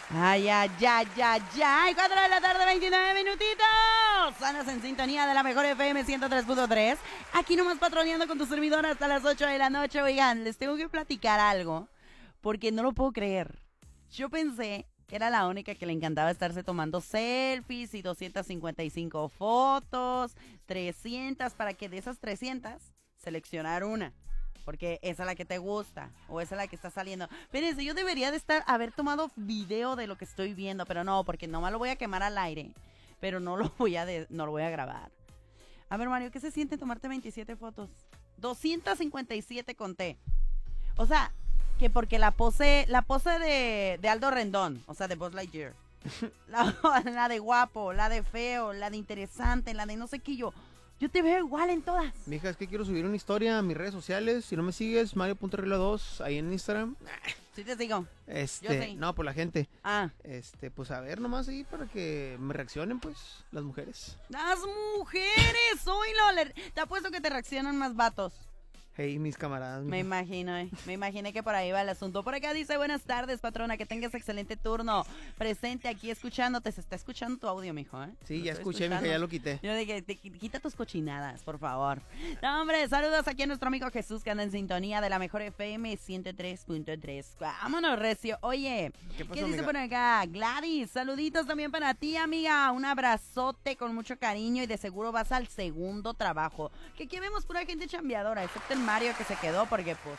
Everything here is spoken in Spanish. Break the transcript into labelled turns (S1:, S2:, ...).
S1: Ay, ay, ay, ay, ay. 4 de la tarde, 29 minutitos. Sanas en sintonía de la mejor FM 103.3. Aquí nomás patroneando con tu servidor hasta las 8 de la noche. Oigan, les tengo que platicar algo porque no lo puedo creer. Yo pensé que era la única que le encantaba estarse tomando selfies y 255 fotos, 300, para que de esas 300 seleccionar una. Porque esa es la que te gusta o esa es la que está saliendo. Fíjense, yo debería de haber tomado video de lo que estoy viendo, pero no, porque nomás lo voy a quemar al aire. Pero no lo voy a grabar. A ver, Mario, ¿qué se siente tomarte 27 fotos? 257 conté. O sea, que porque la pose de Aldo Rendón, o sea, de Buzz Lightyear. La de guapo, la de feo, la de interesante, la de no sé qué Yo te veo igual en todas.
S2: Mija, es que quiero subir una historia a mis redes sociales. Si no me sigues, Mario.regla2 ahí en Instagram.
S1: Sí te sigo. Yo sí.
S2: No, por la gente.
S1: Ah.
S2: Pues a ver nomás ahí para que me reaccionen, pues, las mujeres.
S1: Las mujeres, oílo. Te apuesto que te reaccionan más vatos.
S2: Hey, mis camaradas.
S1: Me imagino, Me imaginé que por ahí va el asunto. Por acá dice, buenas tardes, patrona, que tengas excelente turno. Presente aquí escuchándote. Se está escuchando tu audio, mijo, ¿eh?
S2: Sí, ya escuché, mija, ya lo quité.
S1: Yo dije, quita tus cochinadas, por favor. No, hombre, saludos aquí a nuestro amigo Jesús, que anda en sintonía de la mejor FM 103.3. Vámonos, recio. Oye,
S2: ¿Qué pasó,
S1: dice
S2: amiga?
S1: por acá? Gladys, saluditos también para ti, amiga. Un abrazote con mucho cariño y de seguro vas al segundo trabajo. Que aquí vemos pura gente chambeadora, excepto el Mario que se quedó porque, pues,